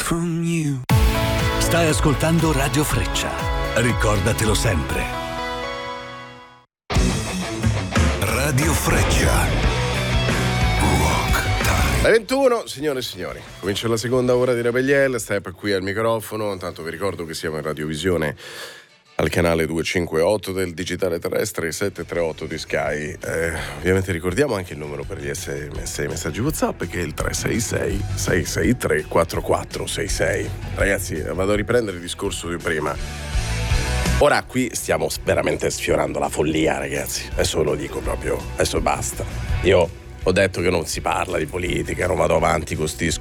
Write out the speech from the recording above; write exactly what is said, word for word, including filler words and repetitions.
from you. Stai ascoltando Radio Freccia. Ricordatelo sempre. Radio Freccia. Le ventuno, signore e signori, comincia la seconda ora di Rebelliel, Step qui al microfono. Intanto vi ricordo che siamo in radiovisione al canale duecentocinquantotto del digitale terrestre, sette tre otto di Sky. Eh, ovviamente ricordiamo anche il numero per gli S M S e messaggi WhatsApp, che è il tre sei sei sei sei tre quattro quattro sei sei. Ragazzi, vado a riprendere il discorso di prima. Ora qui stiamo veramente sfiorando la follia, ragazzi. Adesso ve lo dico proprio, adesso basta. Io ho detto che non si parla di politica, non vado avanti con sti